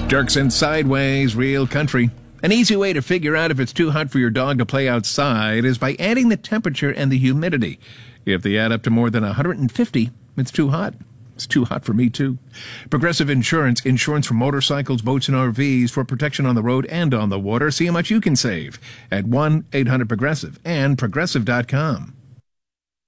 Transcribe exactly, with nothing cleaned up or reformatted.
Jerks and Sideways, Real Country. An easy way to figure out if it's too hot for your dog to play outside is by adding the temperature and the humidity. If they add up to more than one hundred fifty, it's too hot. It's too hot for me, too. Progressive Insurance, insurance for motorcycles, boats, and R Vs for protection on the road and on the water. See how much you can save at one eight hundred progressive and progressive dot com.